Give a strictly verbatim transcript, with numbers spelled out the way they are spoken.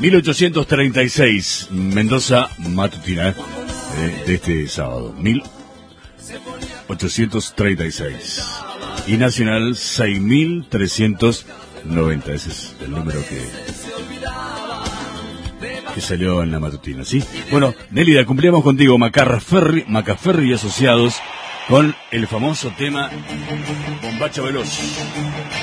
mil ochocientos treinta y seis, Mendoza Matutina, eh, de este sábado, mil ochocientos treinta y seis. Y Nacional, seis mil trescientos noventa, ese es el número que, que salió en la matutina, ¿sí? Bueno, Nélida, cumplíamos contigo, Macaferri, Macaferri y Asociados, con el famoso tema Bombacha Veloz.